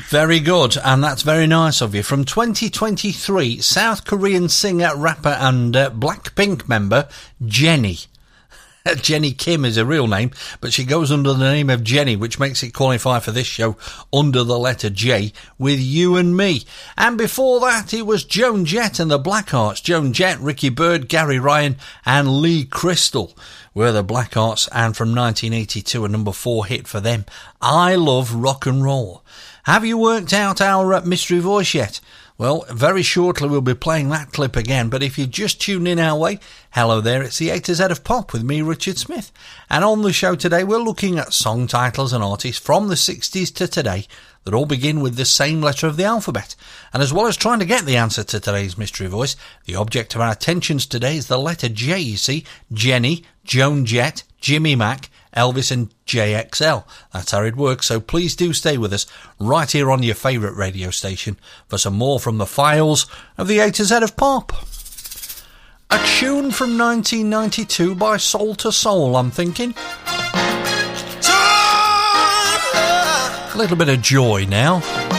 Very good, and that's very nice of you. From 2023, South Korean singer, rapper and Blackpink member Jennie. Jennie Kim is her real name, but she goes under the name of Jennie, which makes it qualify for this show under the letter J with You and Me. And before that, it was Joan Jett and the Blackhearts. Joan Jett, Ricky Byrd, Gary Ryan and Lee Crystal were the Blackhearts, and from 1982, a number 4 hit for them, I Love Rock and Roll. Have you worked out our mystery voice yet? Well, very shortly we'll be playing that clip again, but if you just tune in our way, hello there, it's the A to Z of Pop with me, Richard Smith. And on the show today, we're looking at song titles and artists from the 60s to today that all begin with the same letter of the alphabet. And as well as trying to get the answer to today's mystery voice, the object of our attentions today is the letter J, you see. Jennie, Joan Jett, Jimmy Mack, Elvis and JXL. That's how it works, so please do stay with us right here on your favourite radio station for some more from the files of the A to Z of Pop. A tune from 1992 by Soul to Soul, I'm thinking. A little bit of joy now.